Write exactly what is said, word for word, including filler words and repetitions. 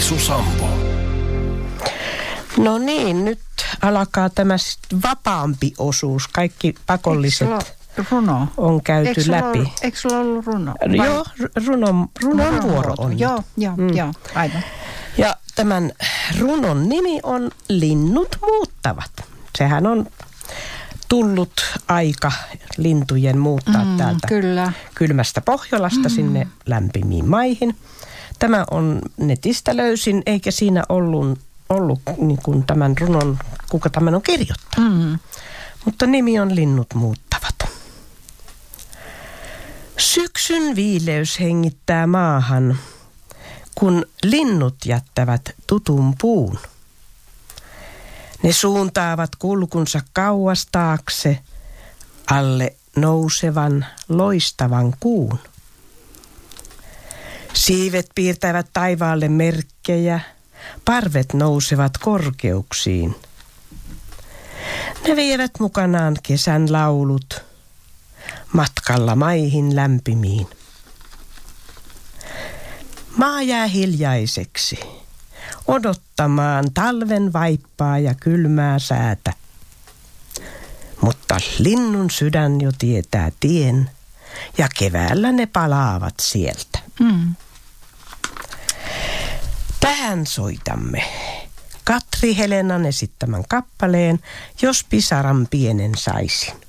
Fiksu Sampo. No niin, nyt alkaa tämä vapaampi osuus. Kaikki pakolliset runo on käyty eikö läpi. Ollut, eikö sulla ollut runo? Vai? Joo, runon, runon vuoro on. Joo, joo, mm. joo, aivan. Ja tämän runon nimi on Linnut muuttavat. Sehän on tullut aika lintujen muuttaa mm, täältä kyllä. kylmästä Pohjolasta mm. sinne lämpimiin maihin. Tämä on netistä löysin, eikä siinä ollut, ollut niin kuin tämän runon, kuka tämän on kirjoittanut. Mm. Mutta nimi on Linnut muuttavat. Syksyn viileys hengittää maahan, kun linnut jättävät tutun puun. Ne suuntaavat kulkunsa kauas taakse, alle nousevan, loistavan kuun. Siivet piirtävät taivaalle merkkejä, parvet nousevat korkeuksiin. Ne vievät mukanaan kesän laulut, matkalla maihin lämpimiin. Maa jää hiljaiseksi, odottamaan talven vaippaa ja kylmää säätä. Mutta linnun sydän jo tietää tien, ja keväällä ne palaavat sieltä. Mm. Tähän soitamme Katri Helenan esittämän kappaleen Jos pisaran pienen saisi.